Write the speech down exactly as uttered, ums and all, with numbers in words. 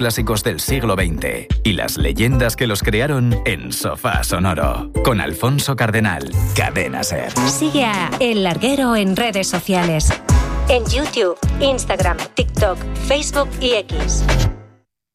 clásicos del siglo veinte y las leyendas que los crearon en Sofá Sonoro. Con Alfonso Cardenal, Cadena SER. Sigue a El Larguero en redes sociales. En YouTube, Instagram, TikTok, Facebook y X.